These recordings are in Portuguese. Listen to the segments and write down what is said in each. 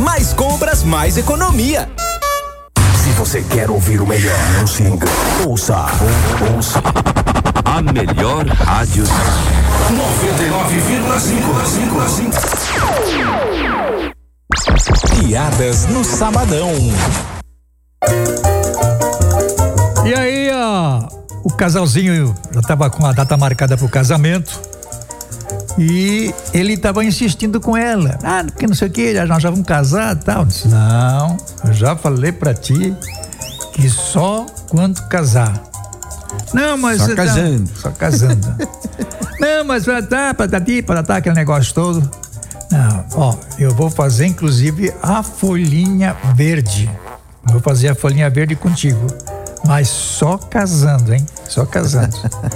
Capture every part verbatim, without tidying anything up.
Mais compras, mais economia. Se você quer ouvir o melhor, não se engane. Ouça, ouça. A melhor rádio. noventa e nove vírgula cinco. Piadas no Sabadão. E aí, ó, o casalzinho já tava com a data marcada pro casamento e ele tava insistindo com ela. Ah, porque não sei o que, nós já vamos casar e tal. Eu disse, não, eu já falei pra ti que só quando casar. Não, mas... Só casando. Tá, só casando. Não, mas vai dar, patati, patatá, aquele negócio todo. Não, ó, eu vou fazer inclusive a folhinha verde. Vou fazer a folhinha verde contigo. Mas só casando, hein? Só casando.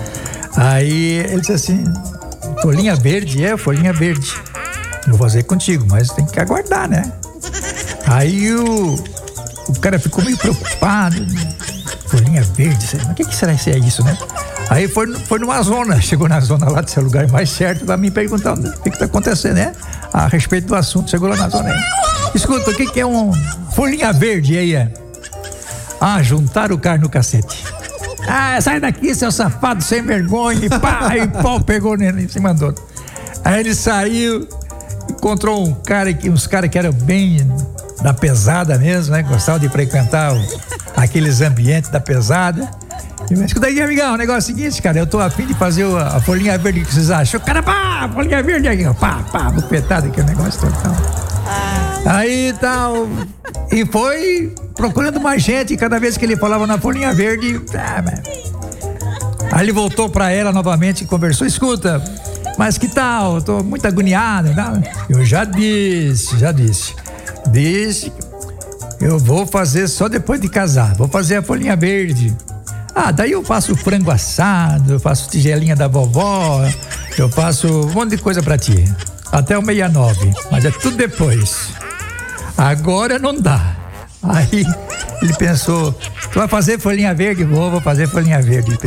Aí ele disse assim, folhinha verde? É, folhinha verde. Vou fazer contigo, mas tem que aguardar, né? Aí o, o cara ficou meio preocupado. Folhinha verde? Mas o que, que será que é isso, né? Aí foi, foi numa zona, chegou na zona lá, desse lugar mais certo, pra me perguntar o que que tá acontecendo, né? A respeito do assunto, chegou lá na zona aí. Escuta, o que que é um folhinha verde aí, é? Ah, juntar o carro no cacete. Ah, sai daqui, seu safado, sem vergonha, e pá, e pau pegou nele e se mandou. Aí ele saiu, encontrou um cara, que, uns caras que eram bem da pesada mesmo, né? Gostavam de frequentar o, aqueles ambientes da pesada. E, escuta aí, amigão, o negócio é o seguinte, cara, eu tô a fim de fazer a, a folhinha verde que vocês acham. O cara, pá, folhinha verde aqui, ó, pá, pá, bufetado aqui, o negócio todo. Então. Aí tal, e foi procurando mais gente, e cada vez que ele falava na folhinha verde, ah, aí ele voltou pra ela novamente e conversou, escuta, mas que tal, eu tô muito agoniado, né? Eu já disse, já disse, disse, eu vou fazer só depois de casar, vou fazer a folhinha verde. Ah, daí eu faço frango assado, eu faço tigelinha da vovó, eu faço um monte de coisa pra ti, até o meia nove, mas é tudo depois. Agora não dá. Aí ele pensou, tu vai fazer folhinha verde? Vou, vou fazer folhinha verde.